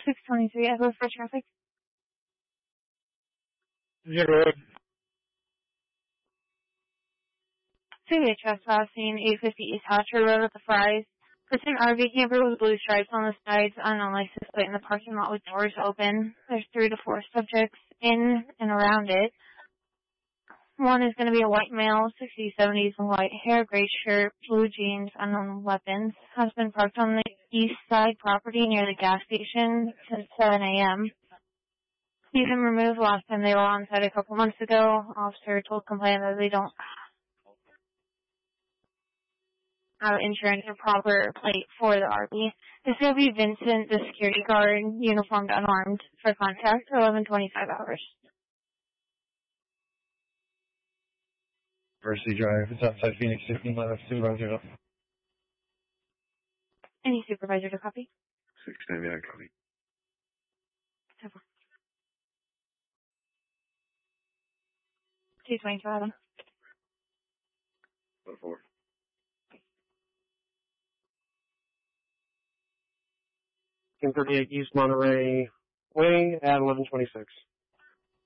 623 Echo for traffic. Yeah, go ahead. Two-way trespassing, 850 East Hatcher Road at the Fry's. It's an RV camper with blue stripes on the sides, unknown license plate in the parking lot with doors open. There's 3 to 4 subjects in and around it. One is going to be a white male, 60s, 70s, and white hair, gray shirt, blue jeans, unknown weapons. Has been parked on the east side property near the gas station since 7 a.m. He's been removed last time they were on site a couple months ago. Officer told complainant that they don't have insurance or proper plate for the RV. This will be Vincent, the security guard, uniformed, unarmed, for contact, 11:25 hours. Varsity Drive. It's outside Phoenix, 15 left, supervisor. Any supervisor to copy? 699 copy. 222 Adam. 4. 1038 East Monterey Way at 11:26.